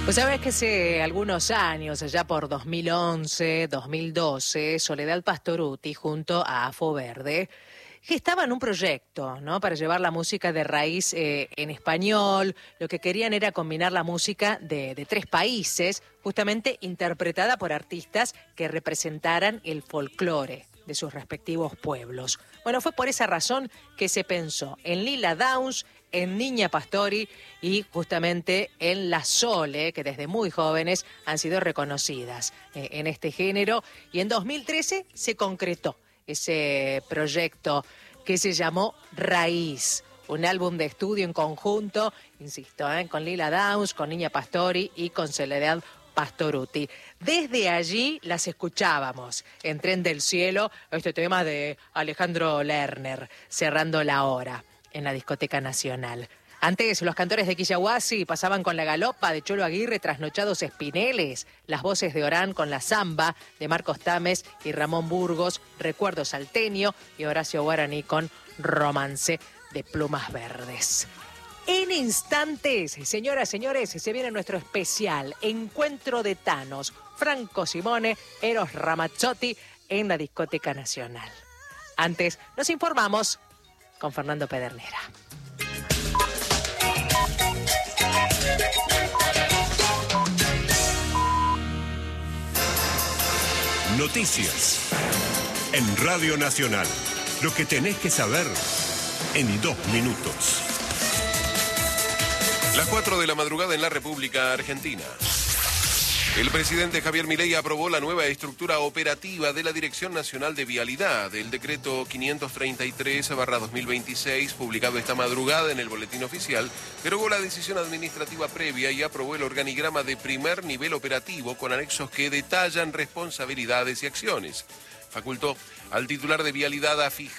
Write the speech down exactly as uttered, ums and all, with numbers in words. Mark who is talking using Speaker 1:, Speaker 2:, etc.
Speaker 1: Pues sabes que hace algunos años, allá por dos mil once, dos mil doce, Soledad Pastorutti junto a Afo Verde gestaban un proyecto, ¿no?, para llevar la música de raíz eh, en español. Lo que querían era combinar la música de, de tres países, justamente interpretada por artistas que representaran el folclore de sus respectivos pueblos. Bueno, fue por esa razón que se pensó en Lila Downs, en Niña Pastori y justamente en La Sole, que desde muy jóvenes han sido reconocidas eh, en este género. Y en dos mil trece se concretó ese proyecto que se llamó Raíz, un álbum de estudio en conjunto, insisto, eh, con Lila Downs, con Niña Pastori y con Soledad Pastorutti. Desde allí las escuchábamos en Tren del Cielo, este tema de Alejandro Lerner, cerrando la hora en la Discoteca Nacional. Antes, los cantores de Quillahuasi pasaban con La Galopa de Cholo Aguirre, Trasnochados Espineles, las voces de Orán con La Zamba de Marcos Tames y Ramón Burgos, Recuerdo Salteño, y Horacio Guaraní con Romance de Plumas Verdes. En instantes, señoras, señores, se viene nuestro especial Encuentro de Thanos, Franco Simone, Eros Ramazzotti en la Discoteca Nacional. Antes, nos informamos con Fernando Pedernera.
Speaker 2: Noticias en Radio Nacional. Lo que tenés que saber en dos minutos.
Speaker 3: Las cuatro de la madrugada en la República Argentina. El presidente Javier Milei aprobó la nueva estructura operativa de la Dirección Nacional de Vialidad. El decreto quinientos treinta y tres barra dos mil veintiséis, publicado esta madrugada en el Boletín Oficial, derogó la decisión administrativa previa y aprobó el organigrama de primer nivel operativo con anexos que detallan responsabilidades y acciones. Facultó al titular de Vialidad a fijar